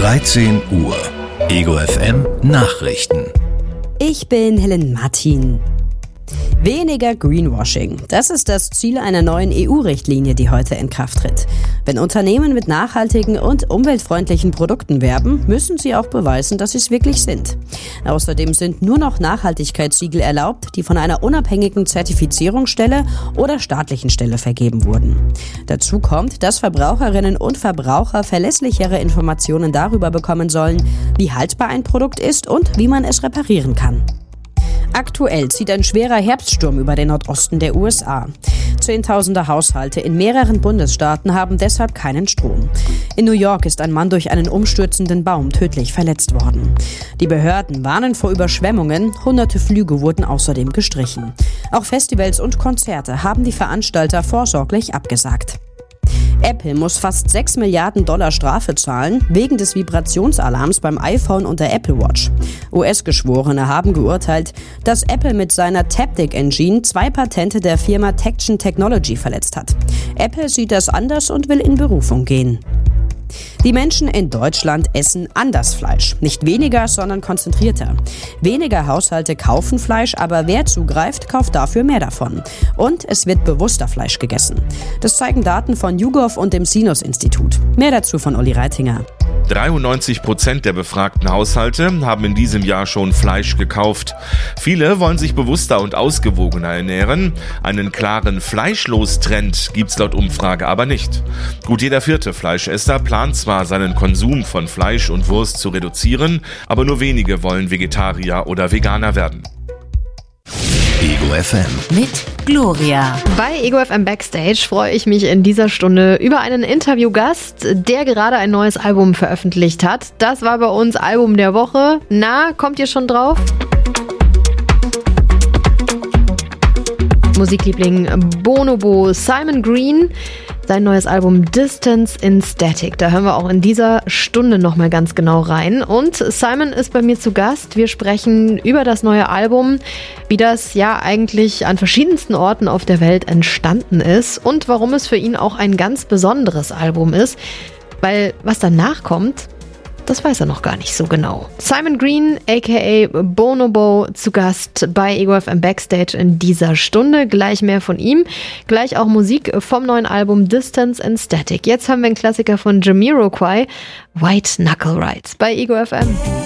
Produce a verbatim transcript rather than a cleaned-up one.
dreizehn Uhr. Ego F M Nachrichten. Ich bin Helen Martin. Weniger Greenwashing. Das ist das Ziel einer neuen E U-Richtlinie, die heute in Kraft tritt. Wenn Unternehmen mit nachhaltigen und umweltfreundlichen Produkten werben, müssen sie auch beweisen, dass sie es wirklich sind. Außerdem sind nur noch Nachhaltigkeitssiegel erlaubt, die von einer unabhängigen Zertifizierungsstelle oder staatlichen Stelle vergeben wurden. Dazu kommt, dass Verbraucherinnen und Verbraucher verlässlichere Informationen darüber bekommen sollen, wie haltbar ein Produkt ist und wie man es reparieren kann. Aktuell zieht ein schwerer Herbststurm über den Nordosten der U S A. Zehntausende Haushalte in mehreren Bundesstaaten haben deshalb keinen Strom. In New York ist ein Mann durch einen umstürzenden Baum tödlich verletzt worden. Die Behörden warnen vor Überschwemmungen, hunderte Flüge wurden außerdem gestrichen. Auch Festivals und Konzerte haben die Veranstalter vorsorglich abgesagt. Apple muss fast sechs Milliarden Dollar Strafe zahlen, wegen des Vibrationsalarms beim iPhone und der Apple Watch. U S-Geschworene haben geurteilt, dass Apple mit seiner Taptic Engine zwei Patente der Firma Tection Technology verletzt hat. Apple sieht das anders und will in Berufung gehen. Die Menschen in Deutschland essen anders Fleisch. Nicht weniger, sondern konzentrierter. Weniger Haushalte kaufen Fleisch, aber wer zugreift, kauft dafür mehr davon. Und es wird bewusster Fleisch gegessen. Das zeigen Daten von YouGov und dem Sinus-Institut. Mehr dazu von Uli Reitinger. dreiundneunzig Prozent der befragten Haushalte haben in diesem Jahr schon Fleisch gekauft. Viele wollen sich bewusster und ausgewogener ernähren. Einen klaren Fleischlos-Trend gibt's laut Umfrage aber nicht. Gut jeder vierte Fleischesser plant zwar, seinen Konsum von Fleisch und Wurst zu reduzieren, aber nur wenige wollen Vegetarier oder Veganer werden. Ego F M mit Gloria. Bei Ego F M Backstage freue ich mich in dieser Stunde über einen Interviewgast, der gerade ein neues Album veröffentlicht hat. Das war bei uns Album der Woche. Na, kommt ihr schon drauf? Musikliebling Bonobo, Simon Green, sein neues Album Distance in Static. Da hören wir auch in dieser Stunde nochmal ganz genau rein. Und Simon ist bei mir zu Gast. Wir sprechen über das neue Album, wie das ja eigentlich an verschiedensten Orten auf der Welt entstanden ist und warum es für ihn auch ein ganz besonderes Album ist. Weil was danach kommt, das weiß er noch gar nicht so genau. Simon Green, aka Bonobo, zu Gast bei Ego F M Backstage in dieser Stunde. Gleich mehr von ihm. Gleich auch Musik vom neuen Album Distance in Static. Jetzt haben wir einen Klassiker von Jamiroquai, White Knuckle Rides bei Ego F M.